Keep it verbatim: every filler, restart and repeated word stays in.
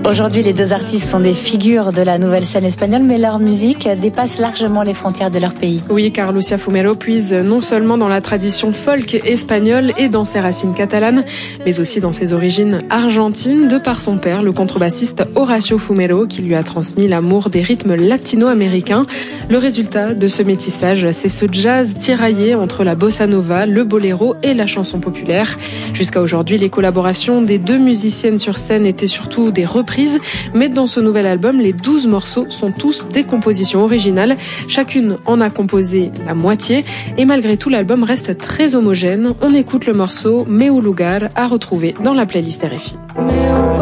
Aujourd'hui, les deux artistes sont des figures de la nouvelle scène espagnole, mais leur musique dépasse largement les frontières de leur pays. Oui, car Lucia Fumero puise non seulement dans la tradition folk espagnole et dans ses racines catalanes, mais aussi dans ses origines argentines, de par son père, le contrebassiste Horacio Fumero, qui lui a transmis l'amour des rythmes latino-américains. Le résultat de ce métissage, c'est ce jazz tiraillé entre la bossa nova, le boléro et la chanson populaire. Jusqu'à aujourd'hui, les collaborations des deux musiciennes sur scène étaient surtout des reprises, mais dans ce nouvel album, les douze morceaux sont tous des compositions originales. Chacune en a composé la moitié, et malgré tout, l'album reste très homogène. On écoute le morceau Meu Lugar, à retrouver dans la playlist R F I.